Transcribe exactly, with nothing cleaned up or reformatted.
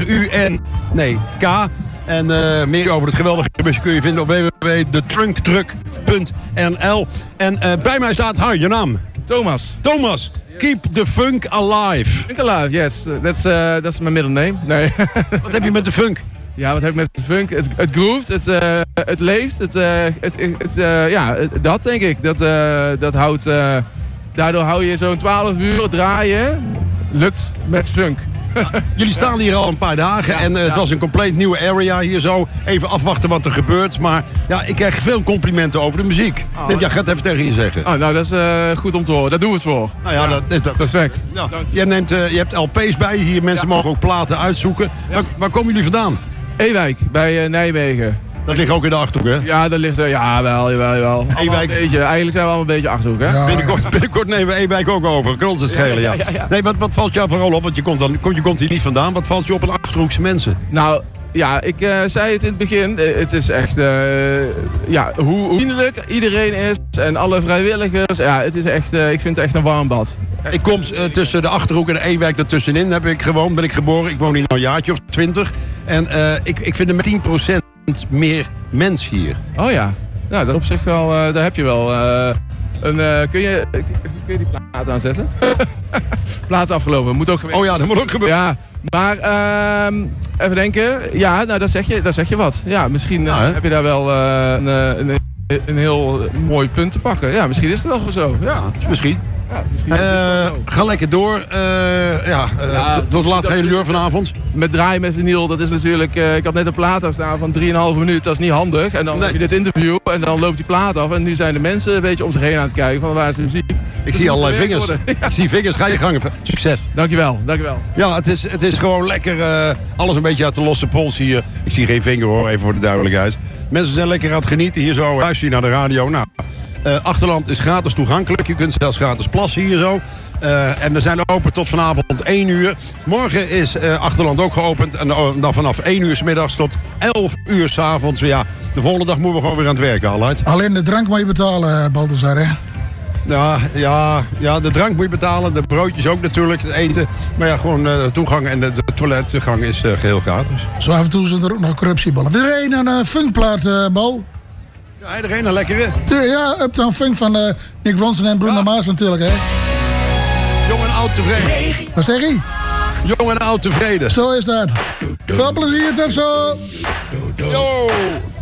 R U N, nee, K. En uh, meer over het geweldige busje kun je vinden op w w w punt de trunk truck punt n l. En uh, bij mij staat, hi, je naam? Thomas. Thomas, yes. Keep the funk alive. Funk alive, yes. That's, uh, that's my middle name. Nee. Wat heb je met de funk? Ja, wat heb ik met de funk? Het, het groeft, het, uh, het leeft, het, uh, het, het, uh, ja, dat denk ik. Dat, uh, dat houdt, uh, daardoor hou je zo'n twaalf uur draaien, lukt met funk. Ja, jullie staan hier al een paar dagen ja, en uh, ja. het was een compleet nieuwe area hier zo. Even afwachten wat er gebeurt, maar ja, ik krijg veel complimenten over de muziek. Oh, Denk, ja, ga het even tegen je zeggen. Oh, nou, dat is uh, goed om te horen. Daar doen we het voor. Nou ja, ja. Dat is dat. Perfect. Ja. Je, neemt, uh, je hebt L P's bij hier, mensen ja. mogen ook platen uitzoeken. Ja. Waar, waar komen jullie vandaan? Ewijk, bij uh, Nijmegen. Dat ligt ook in de Achterhoek, hè? Ja, dat ligt er. Ja, wel, jawel, jawel. Ewijk. Een beetje, eigenlijk zijn we allemaal een beetje Achterhoek, hè? Ja. Binnenkort, binnenkort nemen we Ewijk ook over. Kan ons het schelen, ja. ja, ja, ja. Nee, wat, wat valt jou vooral op? Want je komt, dan, je komt hier niet vandaan. Wat valt je op aan Achterhoekse mensen? Nou, ja, ik uh, zei het in het begin. Uh, het is echt, uh, ja, hoe, hoe vriendelijk iedereen is. En alle vrijwilligers. Ja, het is echt, uh, ik vind het echt een warm bad. Ik kom uh, tussen de Achterhoek en de Ewijk ertussenin. Heb ik gewoon, ben ik geboren. Ik woon hier al een jaartje of twintig. En uh, ik, ik vind er met tien procent meer mens hier. Oh ja, nou, dat op zich wel, uh, daar heb je wel uh, een, uh, kun, je, kun je die plaat aanzetten? Plaat afgelopen, moet ook gebeuren. Oh ja, dat moet ook gebeuren. Ja, maar uh, even denken, ja, nou, dat zeg je, dat zeg je wat. Ja, misschien uh, ja, heb je daar wel uh, een, een, een heel mooi punt te pakken. Ja, misschien is het wel zo. Ja, misschien. Ja, uh, ga lekker door. Uh, ja, uh, ja, tot laat gaan jullie door vanavond? Met draaien met vinyl, dat is natuurlijk... Uh, ik had net een plaat aan staan van drieënhalve minuut, dat is niet handig. En dan nee. heb je dit interview en dan loopt die plaat af. En nu zijn de mensen een beetje om zich heen aan het kijken van waar is de muziek. Ik dus zie allerlei vingers. Ja. Ik zie vingers, ga je gang. Succes. Dankjewel, dankjewel. Ja, het is, het is gewoon lekker, uh, alles een beetje uit de losse pols hier. Ik zie geen vinger hoor, even voor de duidelijkheid. Mensen zijn lekker aan het genieten hier zo. Luister je naar de radio. Nou, uh, Achterland is gratis toegankelijk. Je kunt zelfs gratis plassen hier zo. Uh, en we zijn open tot vanavond één uur. Morgen is uh, Achterland ook geopend. En uh, dan vanaf één uur 's middags tot elf uur 's avonds. Ja, de volgende dag moeten we gewoon weer aan het werken, Aleid. Alleen de drank moet je betalen, Balthazar, hè? Ja, ja, ja, de drank moet je betalen. De broodjes ook natuurlijk, het eten. Maar ja, gewoon uh, de toegang en de, de toilettoegang is uh, geheel gratis. Zo af en toe zijn er ook nog corruptieballen. Er is een uh, funkplaat, uh, Bal. Ja, er een, een lekkere. Ja, Uptown Funk van uh, Nick Ronson en Bruno ja. Mars natuurlijk, hè? Jong en oud tevreden. Wat zeg je? Jong en oud tevreden. Zo is dat. Veel plezier, tot zo. Yo.